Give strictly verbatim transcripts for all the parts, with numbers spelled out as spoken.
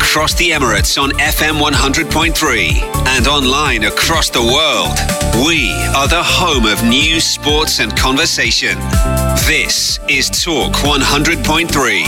across the Emirates on F M one hundred point three and online across the world. We are the home of news, sports and conversation. This is Talk one hundred point three.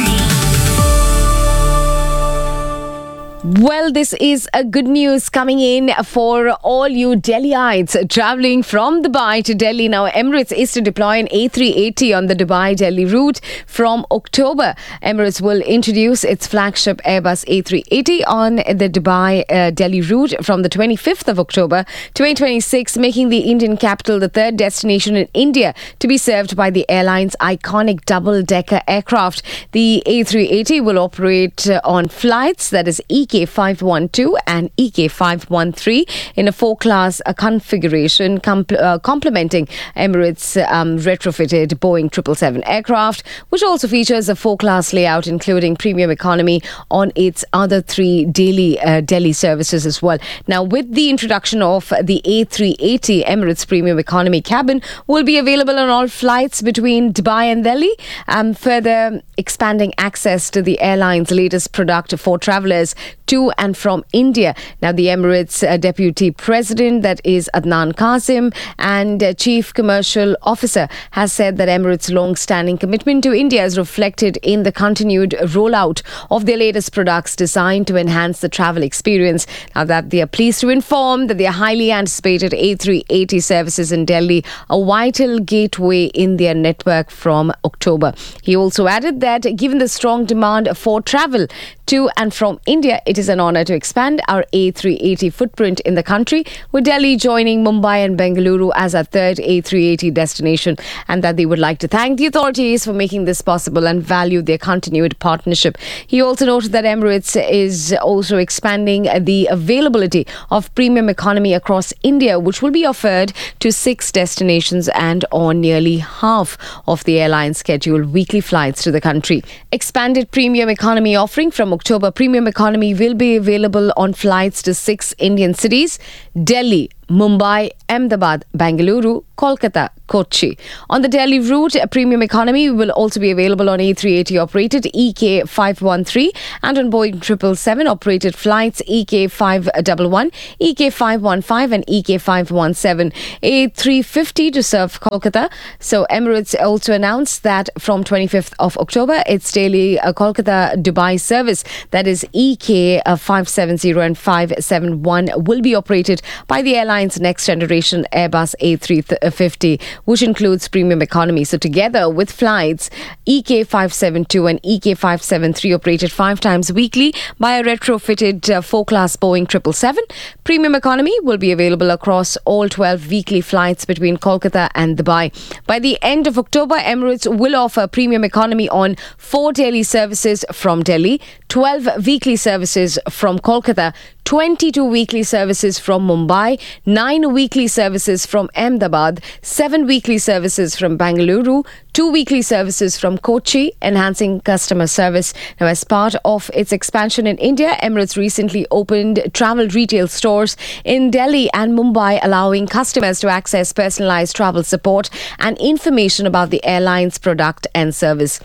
Well, this is a good news coming in for all you Delhiites travelling from Dubai to Delhi. Now, Emirates is to deploy an A three eighty on the Dubai-Delhi route from October. Emirates will introduce its flagship Airbus A three eighty on the Dubai-Delhi uh, route from the twenty-fifth of October twenty twenty-six, making the Indian capital the third destination in India to be served by the airline's iconic double-decker aircraft. The A three eighty will operate uh, on flights, that is E K five one two and E K five one three in a four-class uh, configuration, com- uh, complementing Emirates' um, retrofitted Boeing triple seven aircraft, which also features a four-class layout, including premium economy on its other three daily uh, Delhi services as well. Now, with the introduction of the A three eighty, Emirates Premium Economy cabin will be available on all flights between Dubai and Delhi, um, further expanding access to the airline's latest product for travellers to and from India. Now, the Emirates uh, Deputy President, that is Adnan Qasim, and uh, Chief Commercial Officer has said that Emirates' long-standing commitment to India is reflected in the continued rollout of their latest products designed to enhance the travel experience. Now, that they are pleased to inform that their highly anticipated A three eighty services in Delhi, a vital gateway in their network from October. He also added that given the strong demand for travel to and from India, it is an honour to expand our A three eighty footprint in the country, with Delhi joining Mumbai and Bengaluru as our third A three eighty destination, and that they would like to thank the authorities for making this possible and value their continued partnership. He also noted that Emirates is also expanding the availability of premium economy across India, which will be offered to six destinations and on nearly half of the airline's scheduled weekly flights to the country. Expanded premium economy offering from October. Premium economy will be available on flights to six Indian cities: Delhi, Mumbai, Ahmedabad, Bengaluru, Kolkata, Kochi. On the Delhi route, a premium economy will also be available on A three eighty operated E K five one three and on Boeing triple seven operated flights E K five one one, E K five one five and E K five one seven. A three fifty to serve Kolkata. So Emirates also announced that from twenty-fifth of October, its daily uh, Kolkata-Dubai service, that is E K five seventy and five seventy-one, will be operated by the airline's next generation Airbus A three fifty, which includes premium economy. So together with flights E K five seventy-two and E K five seventy-three operated five times weekly by a retrofitted uh, four-class Boeing triple seven, premium economy will be available across all twelve weekly flights between Kolkata and Dubai. By the end of October, Emirates will offer premium economy on four daily services from Delhi, twelve weekly services from Kolkata, twenty-two weekly services from Mumbai, nine weekly services from Ahmedabad, seven weekly services from Bengaluru, two weekly services from Kochi, enhancing customer service. Now, as part of its expansion in India, Emirates recently opened travel retail stores in Delhi and Mumbai, allowing customers to access personalized travel support and information about the airline's product and service.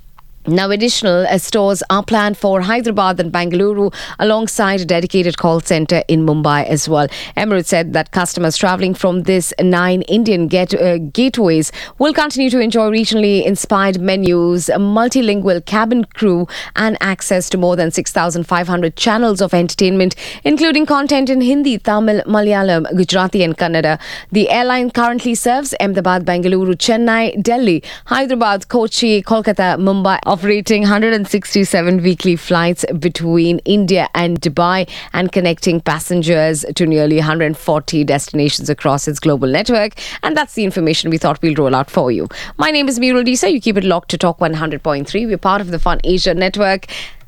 Now, additional uh, stores are planned for Hyderabad and Bengaluru, alongside a dedicated call centre in Mumbai as well. Emirates said that customers travelling from these nine Indian get, uh, gateways will continue to enjoy regionally inspired menus, a multilingual cabin crew, and access to more than six thousand five hundred channels of entertainment, including content in Hindi, Tamil, Malayalam, Gujarati and Kannada. The airline currently serves Ahmedabad, Bengaluru, Chennai, Delhi, Hyderabad, Kochi, Kolkata, Mumbai, operating one hundred sixty-seven weekly flights between India and Dubai and connecting passengers to nearly one hundred forty destinations across its global network. And that's the information we thought we'll roll out for you. My name is Meerul Disa. You keep it locked to Talk one hundred point three. We're part of the Fun Asia network.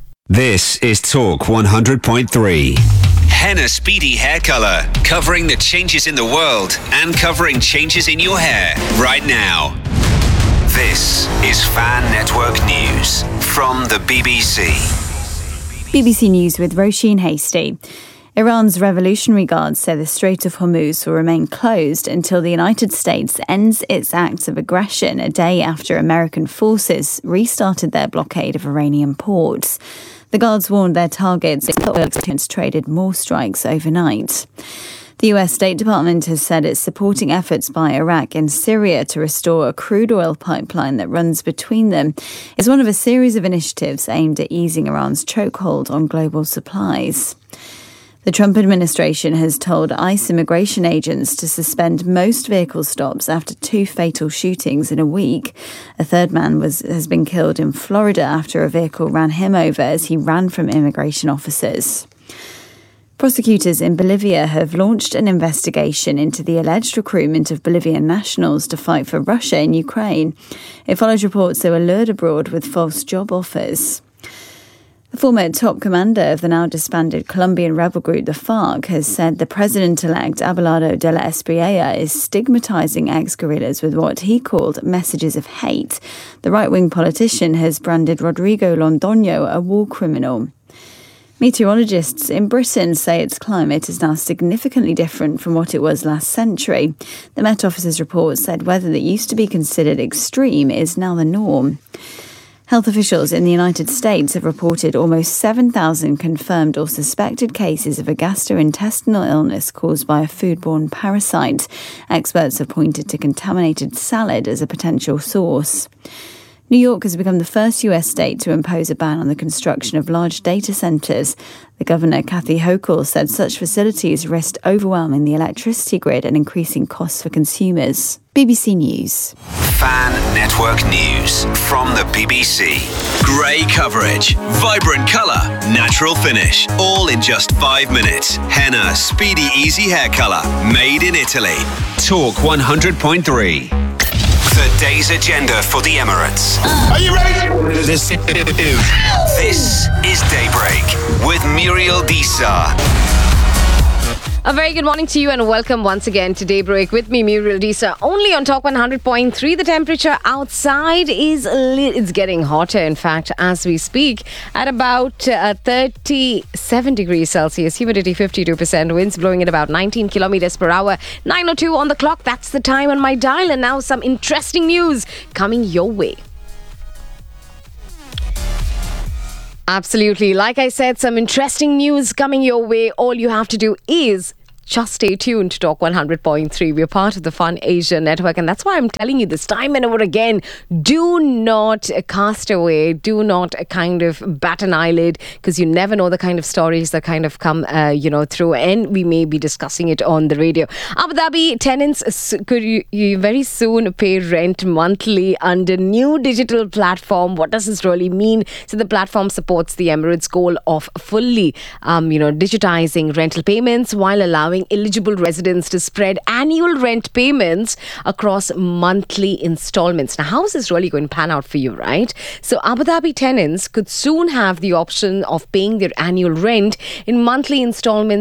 This is Talk one hundred point three. Henna Speedy Hair Colour, covering the changes in the world and covering changes in your hair right now. This is Fan Network News from the B B C. B B C News with Roisin Hasty. Iran's Revolutionary Guards say the Strait of Hormuz will remain closed until the United States ends its acts of aggression a day after American forces restarted their blockade of Iranian ports. The guards warned their targets traded more strikes overnight. The U S State Department has said it's supporting efforts by Iraq and Syria to restore a crude oil pipeline that runs between them. It's one of a series of initiatives aimed at easing Iran's chokehold on global supplies. The Trump administration has told ICE immigration agents to suspend most vehicle stops after two fatal shootings in a week. A third man was has been killed in Florida after a vehicle ran him over as he ran from immigration officers. Prosecutors in Bolivia have launched an investigation into the alleged recruitment of Bolivian nationals to fight for Russia in Ukraine. It follows reports they were lured abroad with false job offers. The former top commander of the now disbanded Colombian rebel group, the FARC, has said the president-elect Abelardo de la Espriella is stigmatizing ex-guerrillas with what he called messages of hate. The right-wing politician has branded Rodrigo Londoño a war criminal. Meteorologists in Britain say its climate is now significantly different from what it was last century. The Met Office's report said weather that used to be considered extreme is now the norm. Health officials in the United States have reported almost seven thousand confirmed or suspected cases of a gastrointestinal illness caused by a foodborne parasite. Experts have pointed to contaminated salad as a potential source. New York has become the first U S state to impose a ban on the construction of large data centres. The governor, Kathy Hochul, said such facilities risked overwhelming the electricity grid and increasing costs for consumers. B B C News. Fan Network News from the B B C. Grey coverage, vibrant colour, natural finish, all in just five minutes. Henna Speedy Easy Hair Colour, made in Italy. Talk one hundred point three. The day's agenda for the Emirates. Are you ready? This, this is Daybreak with Muriel Disa. A very good morning to you and welcome once again to Daybreak with me, Muriel Disa. Only on Talk one hundred point three. The temperature outside is a li- it's getting hotter, in fact, as we speak, at about uh, thirty-seven degrees Celsius. Humidity fifty-two percent. Winds blowing at about nineteen kilometers per hour. nine oh two on the clock. That's the time on my dial. And now some interesting news coming your way. Absolutely. Like I said, some interesting news coming your way. All you have to do is just stay tuned to Talk one hundred point three. We're part of the Fun Asia network, and that's why I'm telling you this time and over again, do not cast away, do not kind of bat an eyelid, because you never know the kind of stories that kind of come, uh, you know, through, and we may be discussing it on the radio. Abu Dhabi tenants could you, you very soon pay rent monthly under new digital platform. What does this really mean? So the platform supports the Emirates' goal of fully, um, you know, digitizing rental payments while allowing eligible residents to spread annual rent payments across monthly installments. Now, how is this really going to pan out for you, right? So Abu Dhabi tenants could soon have the option of paying their annual rent in monthly installments